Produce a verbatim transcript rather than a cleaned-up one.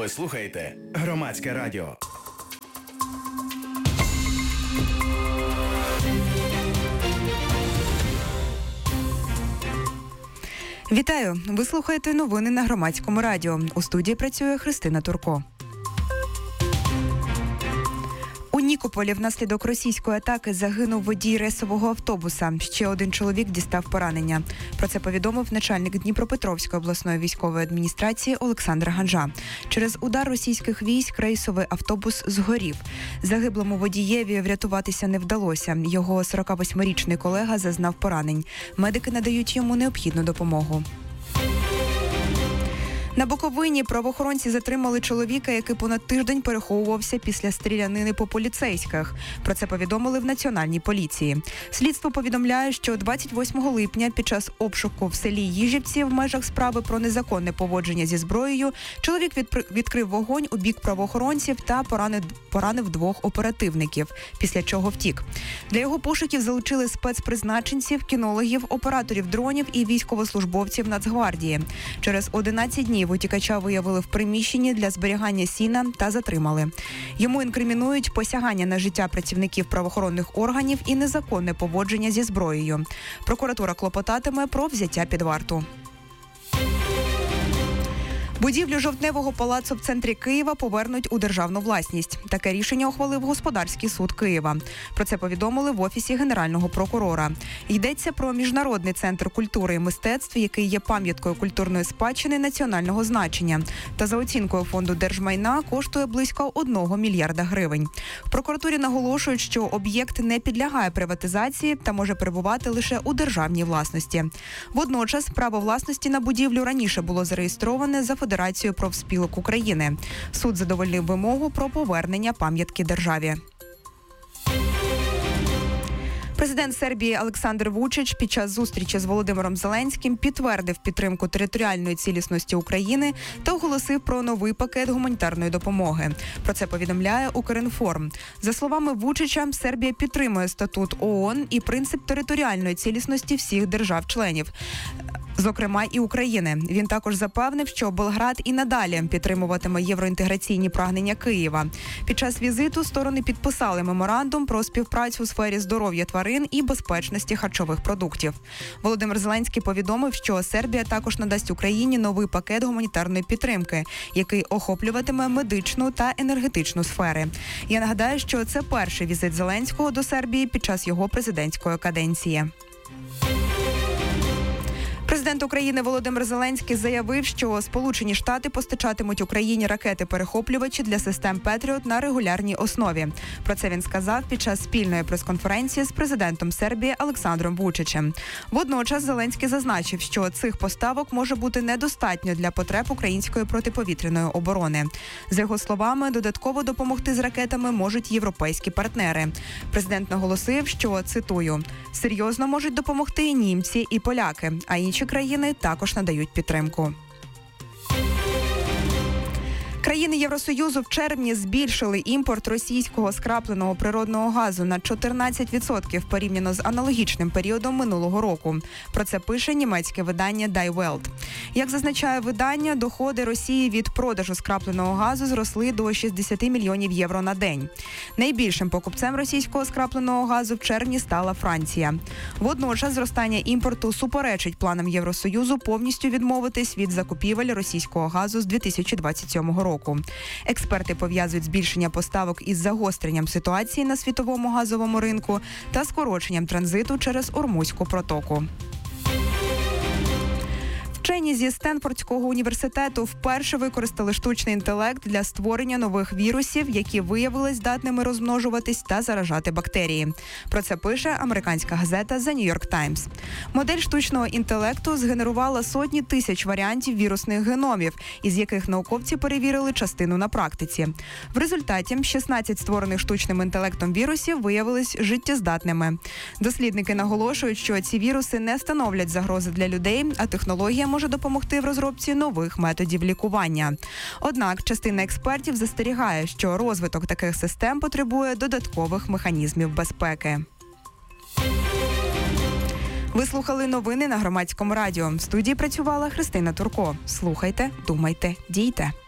Ви слухаєте Громадське радіо. Вітаю! Ви слухаєте новини на Громадському радіо. У студії працює Христина Турко. У Нікополі внаслідок російської атаки загинув водій рейсового автобуса. Ще один чоловік дістав поранення. Про це повідомив начальник Дніпропетровської обласної військової адміністрації Олександр Ганжа. Через удар російських військ рейсовий автобус згорів. Загиблому водієві врятуватися не вдалося. Його сорокавосьмирічний колега зазнав поранень. Медики надають йому необхідну допомогу. На Буковині правоохоронці затримали чоловіка, який понад тиждень переховувався після стрілянини по поліцейських. Про це повідомили в Національній поліції. Слідство повідомляє, що двадцять восьмого липня під час обшуку в селі Їжівці в межах справи про незаконне поводження зі зброєю чоловік відкрив вогонь у бік правоохоронців та поранив, поранив двох оперативників, після чого втік. Для його пошуків залучили спецпризначенців, кінологів, операторів дронів і військовослужбовців Нацгвардії. Через одинадцять днів утікача виявили в приміщенні для зберігання сіна та затримали. Йому інкримінують посягання на життя працівників правоохоронних органів і незаконне поводження зі зброєю. Прокуратура клопотатиме про взяття під варту. Будівлю Жовтневого палацу в центрі Києва повернуть у державну власність. Таке рішення ухвалив Господарський суд Києва. Про це повідомили в Офісі Генерального прокурора. Йдеться про Міжнародний центр культури і мистецтв, який є пам'яткою культурної спадщини національного значення. Та за оцінкою Фонду держмайна коштує близько одного мільярда гривень. В прокуратурі наголошують, що об'єкт не підлягає приватизації та може перебувати лише у державній власності. Водночас право власності на будівлю раніше було зареєстроване за Федерацією профспілок України. Суд задовольнив вимогу про повернення пам'ятки державі. Президент Сербії Олександр Вучич під час зустрічі з Володимиром Зеленським підтвердив підтримку територіальної цілісності України та оголосив про новий пакет гуманітарної допомоги. Про це повідомляє Укрінформ. За словами Вучича, Сербія підтримує статут ООН і принцип територіальної цілісності всіх держав-членів, зокрема і України. Він також запевнив, що Белград і надалі підтримуватиме євроінтеграційні прагнення Києва. Під час візиту сторони підписали меморандум про співпрацю у сфері здоров'я тварин і безпечності харчових продуктів. Володимир Зеленський повідомив, що Сербія також надасть Україні новий пакет гуманітарної підтримки, який охоплюватиме медичну та енергетичну сфери. Я нагадаю, що це перший візит Зеленського до Сербії під час його президентської каденції. Президент України Володимир Зеленський заявив, що Сполучені Штати постачатимуть Україні ракети-перехоплювачі для систем «Петріот» на регулярній основі. Про це він сказав під час спільної прес-конференції з президентом Сербії Олександром Вучичем. Водночас Зеленський зазначив, що цих поставок може бути недостатньо для потреб української протиповітряної оборони. За його словами, додатково допомогти з ракетами можуть європейські партнери. Президент наголосив, що, цитую, «серйозно можуть допомогти і німці, і поляки, а інші країни також надають підтримку». Країни Євросоюзу в червні збільшили імпорт російського скрапленого природного газу на чотирнадцять відсотків порівняно з аналогічним періодом минулого року. Про це пише німецьке видання Die Welt. Як зазначає видання, доходи Росії від продажу скрапленого газу зросли до шістдесят мільйонів євро на день. Найбільшим покупцем російського скрапленого газу в червні стала Франція. Водночас зростання імпорту суперечить планам Євросоюзу повністю відмовитись від закупівель російського газу з дві тисячі двадцять сьомого року. Експерти пов'язують збільшення поставок із загостренням ситуації на світовому газовому ринку та скороченням транзиту через Ормузьку протоку. Вчені зі Стенфордського університету вперше використали штучний інтелект для створення нових вірусів, які виявились здатними розмножуватись та заражати бактерії. Про це пише американська газета The New York Times. Модель штучного інтелекту згенерувала сотні тисяч варіантів вірусних геномів, із яких науковці перевірили частину на практиці. В результаті шістнадцять створених штучним інтелектом вірусів виявились життєздатними. Дослідники наголошують, що ці віруси не становлять загрози для людей, а технологія може допомогти в розробці нових методів лікування. Однак частина експертів застерігає, що розвиток таких систем потребує додаткових механізмів безпеки. Ви слухали новини на Громадському радіо. В студії працювала Христина Турко. Слухайте, думайте, дійте.